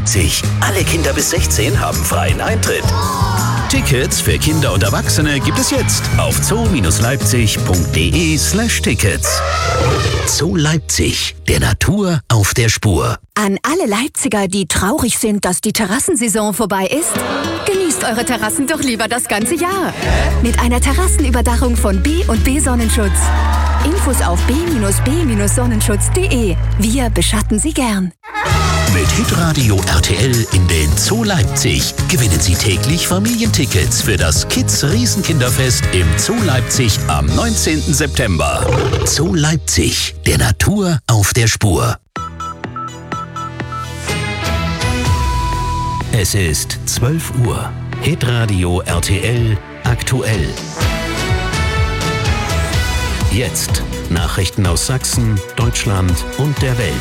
Leipzig. Alle Kinder bis 16 haben freien Eintritt. Tickets für Kinder und Erwachsene gibt es jetzt auf zoo-leipzig.de/Tickets. Zoo Leipzig, der Natur auf der Spur. An alle Leipziger, die traurig sind, dass die Terrassensaison vorbei ist. Genießt eure Terrassen doch lieber das ganze Jahr. Mit einer Terrassenüberdachung von B&B Sonnenschutz. Infos auf b-b-sonnenschutz.de. Wir beschatten sie gern. Mit Hitradio RTL in den Zoo Leipzig gewinnen Sie täglich Familientickets für das Kids-Riesenkinderfest im Zoo Leipzig am 19. September. Zoo Leipzig, der Natur auf der Spur. Es ist 12 Uhr. Hitradio RTL aktuell. Jetzt Nachrichten aus Sachsen, Deutschland und der Welt.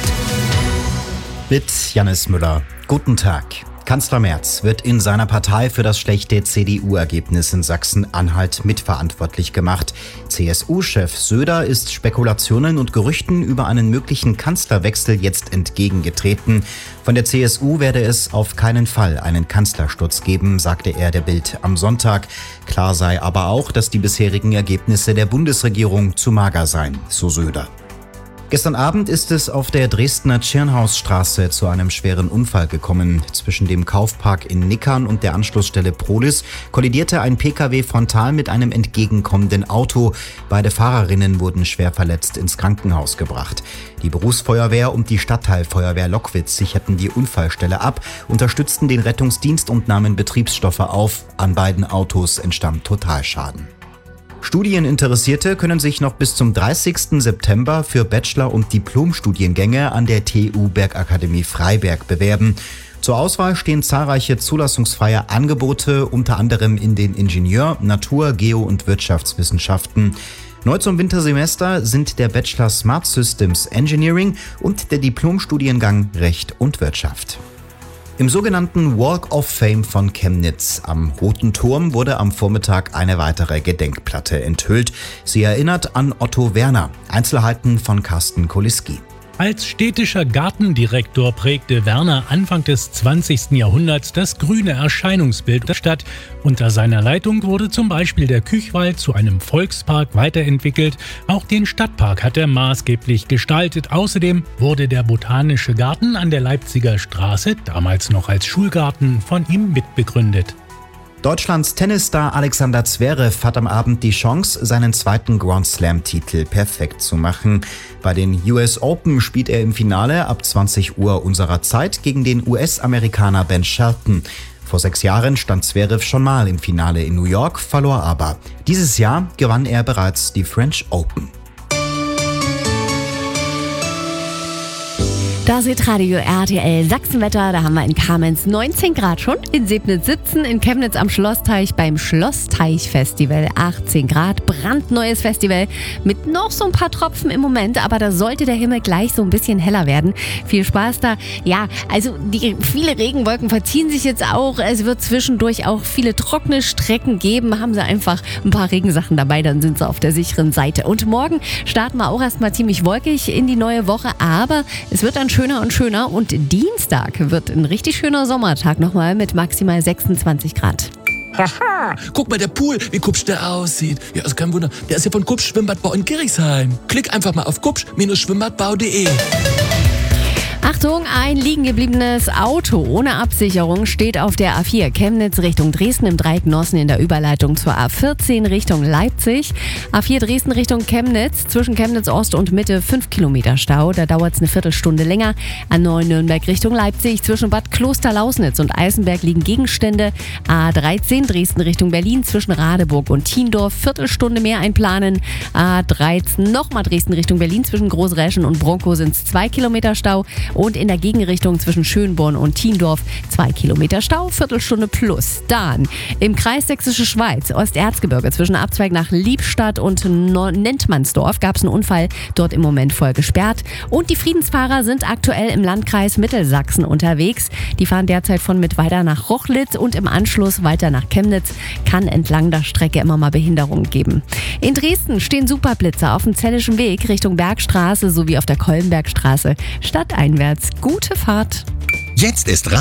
Mit Jannis Müller. Guten Tag. Kanzler Merz wird in seiner Partei für das schlechte CDU-Ergebnis in Sachsen-Anhalt mitverantwortlich gemacht. CSU-Chef Söder ist Spekulationen und Gerüchten über einen möglichen Kanzlerwechsel jetzt entgegengetreten. Von der CSU werde es auf keinen Fall einen Kanzlersturz geben, sagte er der Bild am Sonntag. Klar sei aber auch, dass die bisherigen Ergebnisse der Bundesregierung zu mager seien, so Söder. Gestern Abend ist es auf der Dresdner Tschirnhausstraße zu einem schweren Unfall gekommen. Zwischen dem Kaufpark in Nickern und der Anschlussstelle Prolis kollidierte ein Pkw frontal mit einem entgegenkommenden Auto. Beide Fahrerinnen wurden schwer verletzt ins Krankenhaus gebracht. Die Berufsfeuerwehr und die Stadtteilfeuerwehr Lockwitz sicherten die Unfallstelle ab, unterstützten den Rettungsdienst und nahmen Betriebsstoffe auf. An beiden Autos entstand Totalschaden. Studieninteressierte können sich noch bis zum 30. September für Bachelor- und Diplomstudiengänge an der TU Bergakademie Freiberg bewerben. Zur Auswahl stehen zahlreiche zulassungsfreie Angebote, unter anderem in den Ingenieur-, Natur-, Geo- und Wirtschaftswissenschaften. Neu zum Wintersemester sind der Bachelor Smart Systems Engineering und der Diplomstudiengang Recht und Wirtschaft. Im sogenannten Walk of Fame von Chemnitz am Roten Turm wurde am Vormittag eine weitere Gedenkplatte enthüllt. Sie erinnert an Otto Werner. Einzelheiten von Carsten Koliski. Als städtischer Gartendirektor prägte Werner Anfang des 20. Jahrhunderts das grüne Erscheinungsbild der Stadt. Unter seiner Leitung wurde zum Beispiel der Küchwald zu einem Volkspark weiterentwickelt. Auch den Stadtpark hat er maßgeblich gestaltet. Außerdem wurde der Botanische Garten an der Leipziger Straße, damals noch als Schulgarten, von ihm mitbegründet. Deutschlands Tennisstar Alexander Zverev hat am Abend die Chance, seinen zweiten Grand Slam-Titel perfekt zu machen. Bei den US Open spielt er im Finale ab 20 Uhr unserer Zeit gegen den US-Amerikaner Ben Shelton. Vor 6 Jahren stand Zverev schon mal im Finale in New York, verlor aber. Dieses Jahr gewann er bereits die French Open. Da seht Radio RTL Sachsenwetter, da haben wir in Kamenz 19 Grad schon, in Sebnitz 17, in Chemnitz am Schlossteich beim Schlossteich-Festival 18 Grad, brandneues Festival mit noch so ein paar Tropfen im Moment, aber da sollte der Himmel gleich so ein bisschen heller werden. Viel Spaß da. Ja, also viele Regenwolken verziehen sich jetzt auch, es wird zwischendurch auch viele trockene Strecken geben, haben sie einfach ein paar Regensachen dabei, dann sind sie auf der sicheren Seite. Und morgen starten wir auch erstmal ziemlich wolkig in die neue Woche, aber es wird dann schöner und schöner und Dienstag wird ein richtig schöner Sommertag nochmal mit maximal 26 Grad. Haha, guck mal, der Pool, wie kupsch der aussieht. Ja, ist kein Wunder, der ist ja von Kupsch Schwimmbadbau in Gerichsheim. Klick einfach mal auf kupsch-schwimmbadbau.de. Achtung, ein liegen gebliebenes Auto ohne Absicherung steht auf der A4 Chemnitz Richtung Dresden im Dreieck Nossen in der Überleitung zur A14 Richtung Leipzig. A4 Dresden Richtung Chemnitz, zwischen Chemnitz Ost und Mitte 5 Kilometer Stau, da dauert es eine Viertelstunde länger. A9 Nürnberg Richtung Leipzig, zwischen Bad Kloster-Lausnitz und Eisenberg liegen Gegenstände. A13 Dresden Richtung Berlin, zwischen Radeburg und Thiendorf, Viertelstunde mehr einplanen. A13 nochmal Dresden Richtung Berlin, zwischen Großräschen und Bronkow sind es 2 Kilometer Stau. Und in der Gegenrichtung zwischen Schönborn und Thiendorf 2 Kilometer Stau, Viertelstunde plus. Dann im Kreis Sächsische Schweiz, Osterzgebirge, zwischen Abzweig nach Liebstadt und Nentmannsdorf gab es einen Unfall, dort im Moment voll gesperrt. Und die Friedensfahrer sind aktuell im Landkreis Mittelsachsen unterwegs. Die fahren derzeit von Mittweida nach Rochlitz und im Anschluss weiter nach Chemnitz. Kann entlang der Strecke immer mal Behinderungen geben. In Dresden stehen Superblitzer auf dem Zellischen Weg Richtung Bergstraße sowie auf der Kollenbergstraße stadteinwärts. Gute Fahrt. Jetzt ist